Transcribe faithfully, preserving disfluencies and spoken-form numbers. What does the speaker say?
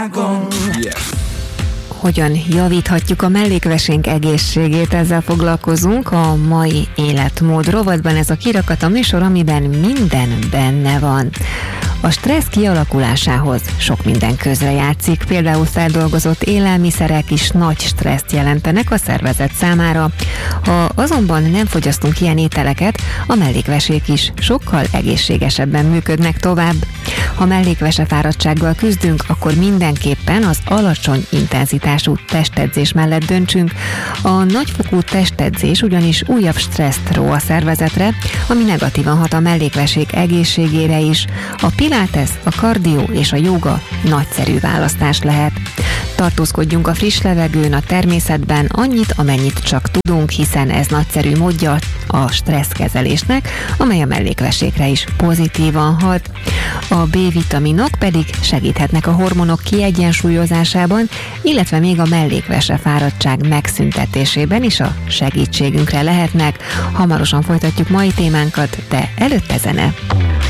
Yeah. Hogyan javíthatjuk a mellékvesénk egészségét, ezzel foglalkozunk a mai életmód rovatban. Ez a kirakat a műsor, amiben minden benne van. A stressz kialakulásához sok minden közrejátszik, például feldolgozott élelmiszerek is nagy stresszt jelentenek a szervezet számára. Ha azonban nem fogyasztunk ilyen ételeket, a mellékvesék is sokkal egészségesebben működnek tovább. Ha mellékvesefáradtsággal küzdünk, akkor mindenképpen az alacsony intenzitású testedzés mellett döntsünk. A nagyfokú testedzés ugyanis újabb stresszt ró a szervezetre, ami negatívan hat a mellékvesék egészségére is. A pilates, a kardió és a jóga nagyszerű választás lehet. Tartózkodjunk a friss levegőn, a természetben annyit, amennyit csak tudunk, hiszen ez nagyszerű módja a stresszkezelésnek, amely a mellékvesékre is pozitívan hat. A B-vitaminok pedig segíthetnek a hormonok kiegyensúlyozásában, illetve még a mellékvesefáradtság megszüntetésében is a segítségünkre lehetnek. Hamarosan folytatjuk mai témánkat, de előtte zene.